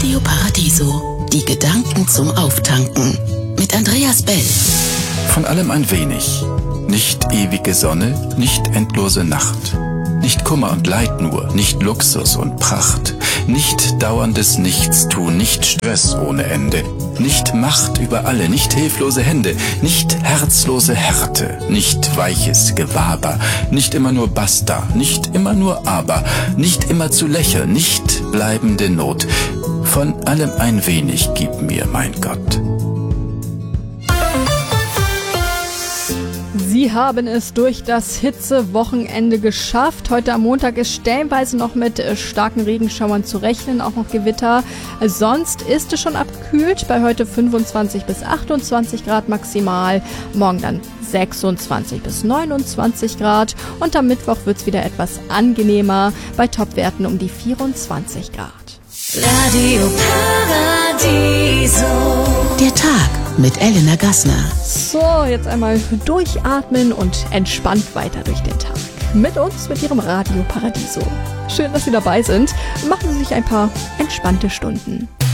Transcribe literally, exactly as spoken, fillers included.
Radio Paradiso. Die Gedanken zum Auftanken. Mit Andreas Bell. Von allem ein wenig. Nicht ewige Sonne, nicht endlose Nacht. Nicht Kummer und Leid nur, nicht Luxus und Pracht. Nicht dauerndes Nichtstun, nicht Stress ohne Ende. Nicht Macht über alle, nicht hilflose Hände. Nicht herzlose Härte, nicht weiches Gewaber. Nicht immer nur Basta, nicht immer nur Aber. Nicht immer zu lächeln, nicht bleibende Not. Von allem ein wenig gib mir, mein Gott. Sie haben es durch das Hitzewochenende geschafft. Heute am Montag ist stellenweise noch mit starken Regenschauern zu rechnen, auch noch Gewitter. Sonst ist es schon abgekühlt, bei heute fünfundzwanzig bis achtundzwanzig Grad maximal. Morgen dann sechsundzwanzig bis neunundzwanzig Grad und am Mittwoch wird es wieder etwas angenehmer, bei Topwerten um die vierundzwanzig Grad. Radio Paradiso. Der Tag mit Elena Gassner. So, jetzt einmal durchatmen und entspannt weiter durch den Tag. Mit uns, mit Ihrem Radio Paradiso. Schön, dass Sie dabei sind. Machen Sie sich ein paar entspannte Stunden.